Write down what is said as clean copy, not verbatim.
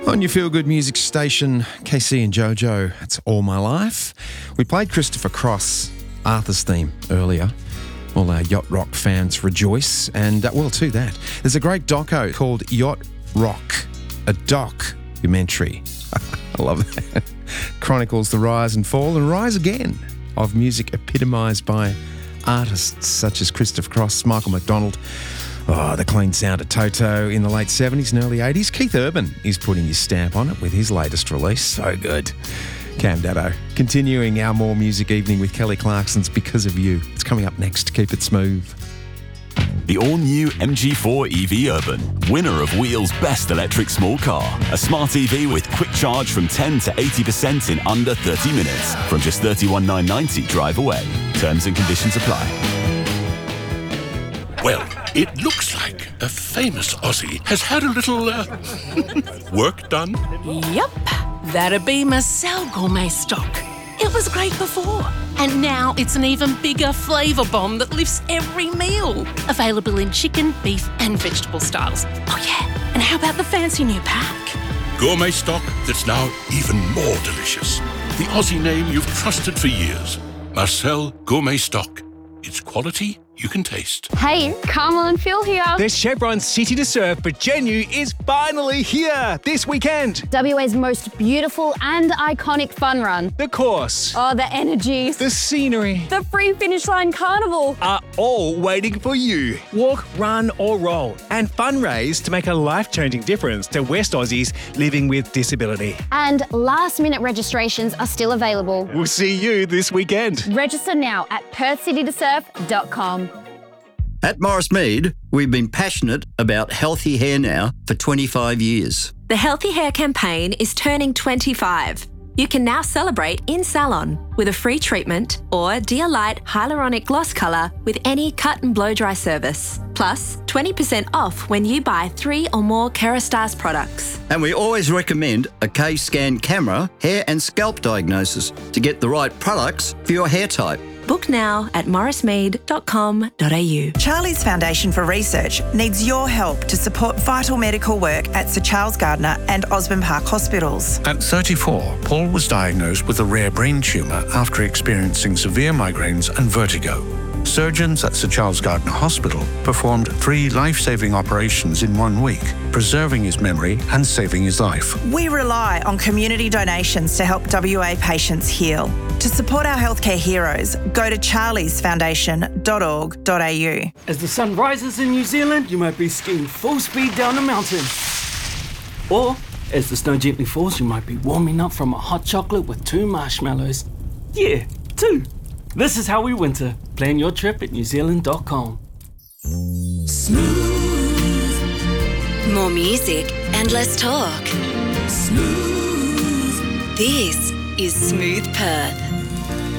On your feel-good music station, KC and JoJo, it's All My Life. We played Christopher Cross, Arthur's theme, earlier. All our yacht rock fans rejoice. And, to that, there's a great doco called Yacht Rock, a documentary. I love that. Chronicles the rise and fall and rise again of music epitomised by artists such as Christopher Cross, Michael McDonald, the clean sound of Toto in the late 70s and early 80s. Keith Urban is putting his stamp on it with his latest release. So good. Cam Daddo. Continuing our More Music evening with Kelly Clarkson's Because of You. It's coming up next. Keep it smooth. The all-new MG4 EV Urban, winner of Wheel's Best Electric Small Car. A smart EV with quick charge from 10 to 80% in under 30 minutes. From just $31,990 drive away. Terms and conditions apply. Well, it looks like a famous Aussie has had a little work done. Yep, that'd be Marcel Gourmet Stock. It was great before, and now it's an even bigger flavour bomb that lifts every meal. Available in chicken, beef and vegetable styles. Oh yeah, and how about the fancy new pack? Gourmet stock that's now even more delicious. The Aussie name you've trusted for years. Marcel Gourmet Stock. It's quality you can taste. Hey, Carmel and Phil here. There's Chevron's City to Surf, but Genu is finally here this weekend. WA's most beautiful and iconic fun run. The course, Oh, the energy. the scenery The free finish line carnival. are all waiting for you. Walk, run or roll and fundraise to make a life-changing difference to West Aussies living with disability. And last-minute registrations are still available. We'll see you this weekend. Register now at perthcitytosurf.com. At Morris Mead, we've been passionate about healthy hair now for 25 years. The Healthy Hair campaign is turning 25. You can now celebrate in salon with a free treatment or Dear Light Hyaluronic Gloss Colour with any cut and blow dry service. Plus, 20% off when you buy 3 or more Kerastase products. And we always recommend a K-Scan camera, hair and scalp diagnosis to get the right products for your hair type. Book now at morrismead.com.au. Charlie's Foundation for Research needs your help to support vital medical work at Sir Charles Gardner and Osborne Park hospitals. At 34, Paul was diagnosed with a rare brain tumour after experiencing severe migraines and vertigo. Surgeons at Sir Charles Gardner Hospital performed 3 life-saving operations in 1 week, preserving his memory and saving his life. We rely on community donations to help WA patients heal. To support our healthcare heroes, go to charliesfoundation.org.au. As the sun rises in New Zealand, you might be skiing full speed down a mountain. Or, as the snow gently falls, you might be warming up from a hot chocolate with 2 marshmallows. Yeah, 2. This is how we winter. Plan your trip at newzealand.com. Smooth. More music and less talk. Smooth. This is Smooth Perth.